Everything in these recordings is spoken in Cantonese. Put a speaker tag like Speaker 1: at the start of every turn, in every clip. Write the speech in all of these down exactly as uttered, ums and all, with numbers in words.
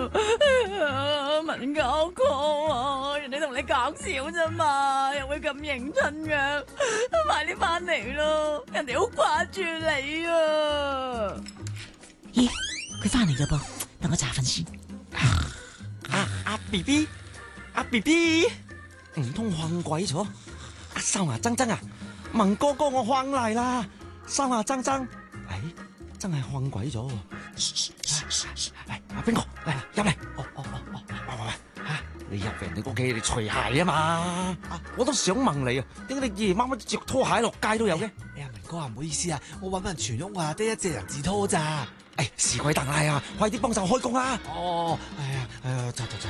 Speaker 1: 文哥哥，人哋同你講笑啫嘛，又會咁認真嘅？快啲翻嚟咯，人哋好掛住你啊！
Speaker 2: 咦，佢翻嚟啦噃，等我搽粉先。
Speaker 3: 阿阿 B B， 阿 B B， 唔通瞓鬼咗？阿收牙爭爭啊，文哥哥我瞓嚟啦，收牙爭爭，誒，真係瞓鬼咗喎！嚟，阿邊個嚟入嚟？哦哦哦哦，喂喂喂，吓你入人哋屋企你除鞋啊嘛？我都想問你啊，點解你夜晚乜着拖鞋落街都有嘅？
Speaker 4: 哎呀，文哥啊，唔好意思啊，我搵翻全屋啊，得一隻人字拖咋。
Speaker 3: 誒，是鬼等你啊，快啲幫手開工啦！
Speaker 4: 哦，哎呀，哎呀，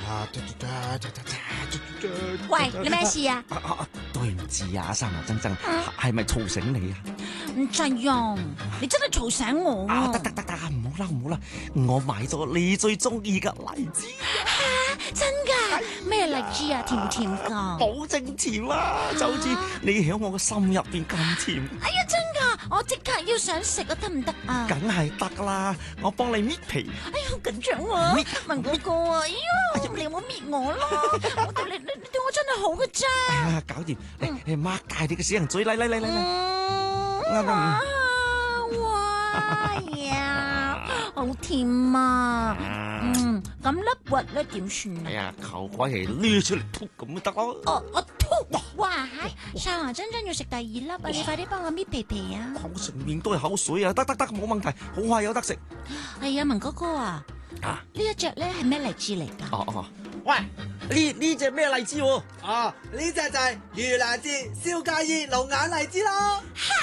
Speaker 2: 喂，你咩事啊？
Speaker 3: 啊啊對唔住啊，生牙爭爭，係咪嘈醒你啊？
Speaker 2: 唔制啊！你真係嘈醒我
Speaker 3: 啊！
Speaker 2: 啊！
Speaker 3: 得得得得，唔好啦唔好啦，我買咗你最中意嘅荔枝，
Speaker 2: 真噶？咩荔枝啊？甜唔甜噶？
Speaker 3: 保證甜啦，就好似你喺我個心入邊咁甜。
Speaker 2: 哎呀，真噶！我即刻要想食啊，得唔得啊？
Speaker 3: 梗係得啦，我幫你搣皮。
Speaker 2: 哎呀，好緊張啊！文哥哥啊，哎呀，你有冇搣我啦？我對你你你對我真係好噶咋？
Speaker 3: 哎呀，搞掂！誒誒，擘大你嘅死人嘴，嚟嚟嚟嚟嚟！
Speaker 2: 嗯，哇哇呀，好甜啊！嗯，咁粒核咧點算啊？
Speaker 3: 哎呀，求鬼係攞出嚟吐咁咪得咯！
Speaker 2: 哦，我吐！哇，上牙真真要食第二粒啊！你快啲幫我搣皮皮啊！
Speaker 3: 口成面都係口水啊！得得得，冇問題，好快有得食。
Speaker 2: 係啊，文哥哥啊，
Speaker 3: 啊，
Speaker 2: 呢一隻咧係咩荔枝嚟噶？
Speaker 3: 哦哦，喂，呢呢隻咩荔枝喎？
Speaker 4: 啊，呢隻就係盂蘭節燒芥葉龍眼荔枝咯。